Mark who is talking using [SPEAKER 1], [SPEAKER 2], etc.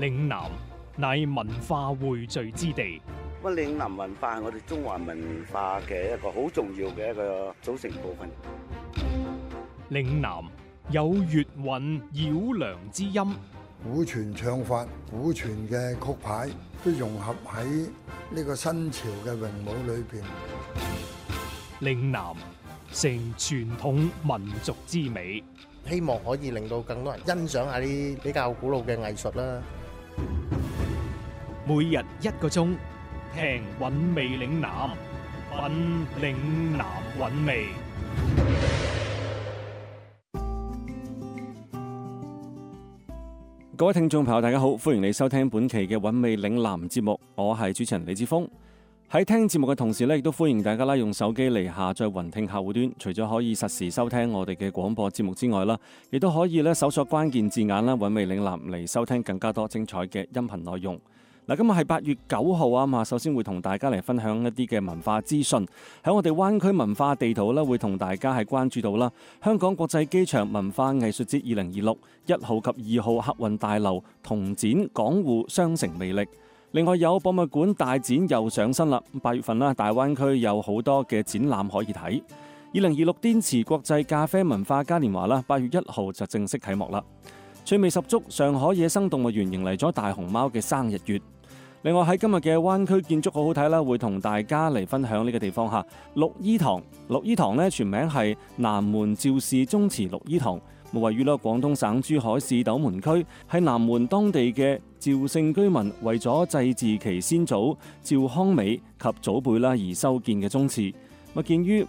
[SPEAKER 1] 嶺南乃文化匯聚之地。
[SPEAKER 2] 咁嶺南文化係我哋中華文化嘅一個好重要嘅一個組成部分。
[SPEAKER 1] 嶺南有粵韻繞梁之音，
[SPEAKER 3] 古傳唱法、古傳嘅曲牌都融合喺呢個新潮嘅詠舞裏邊。
[SPEAKER 1] 嶺南成傳統民族之美，
[SPEAKER 4] 希望可以令到更多人欣賞下啲比較古老嘅藝術啦。
[SPEAKER 1] 每日1個鐘，聽韻味嶺南，品嶺南韻味。
[SPEAKER 5] 各位聽眾朋友，大家好，歡迎你收聽本期嘅韻味嶺南節目，我係主持人李志峰。喺聽節目嘅同時咧，亦都歡迎大家啦，用手機嚟下載雲聽客戶端。除咗可以實時收聽我哋嘅廣播節目之外啦，亦都可以咧搜索關鍵字眼啦，韻味嶺南嚟收聽更加多精彩嘅音頻內容。嗱，今日係8月9號啊嘛，首先會同大家嚟分享一啲嘅文化資訊。喺我哋灣區文化地圖咧，會同大家係關注到啦，香港國際機場文化藝術節2026 1號及2號客運大樓同展港滬雙城魅力。另外有博物館大展又上新啦，8月份啦，大灣區有好多嘅展覽可以睇。2026滇池國際咖啡文化嘉年華啦，8月1號就正式啟幕啦。趣味十足，上海野生動物園迎嚟咗大熊貓嘅生日月。另外喺今日嘅灣區建築好好睇啦，會同大家嚟分享呢個地方嚇。綠衣堂，綠衣堂呢全名係南門趙氏宗祠綠衣堂，位於廣東省珠海市斗門區，係南門當地嘅趙姓居民為咗祭祀其先祖趙康美及祖輩啦而修建嘅宗祠。建於